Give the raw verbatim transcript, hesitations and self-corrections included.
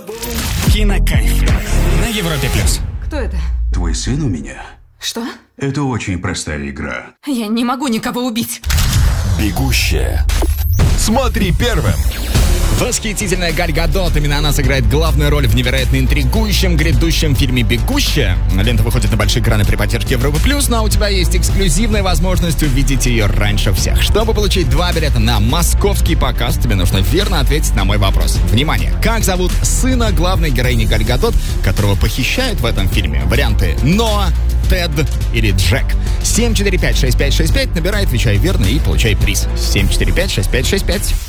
Кинокайф на Европе плюс. Кто это? Твой сын у меня? Что? Это очень простая игра. Я не могу никого убить. Бегущая. Смотри первым. Восхитительная Галь Гадот. Именно она сыграет главную роль в невероятно интригующем грядущем фильме «Бегущая». Лента выходит на большие экраны при поддержке Европы плюс, но у тебя есть эксклюзивная возможность увидеть ее раньше всех. Чтобы получить два билета на московский показ, тебе нужно верно ответить на мой вопрос. Внимание! Как зовут сына главной героини Галь Гадот, которого похищают в этом фильме? Варианты: Ноа, Тед или Джек. семь четыре пять шесть пять шесть пять. Набирай, отвечай верно и получай приз. семь четыре пять шесть пять шесть пять.